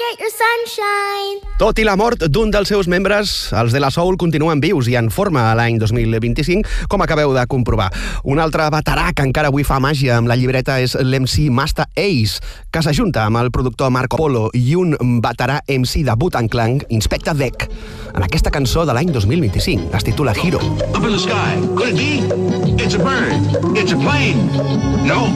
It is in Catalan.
get your sunshine. Tot i la mort d'un dels seus membres, els de la Soul continuen vius i en forma a l'any 2025, com acabeu de comprovar. Un altre veterà que encara avui fa màgia amb la llibreta és l'MC Masta Ace, que s'ajunta amb el productor Marco Polo i un veterà MC de Wu-Tang Clan, Inspector Deck, en aquesta cançó de l'any 2025. Es titula Hero. Up in the sky. Could it be? It's a bird. It's a plane. No.